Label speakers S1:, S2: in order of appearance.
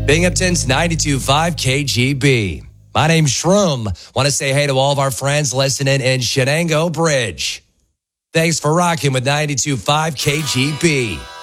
S1: Binghamton's 92.5 KGB. My name's Shroom. Want to say hey to all of our friends listening in Shenango Bridge. Thanks for rocking with 92.5 KGB.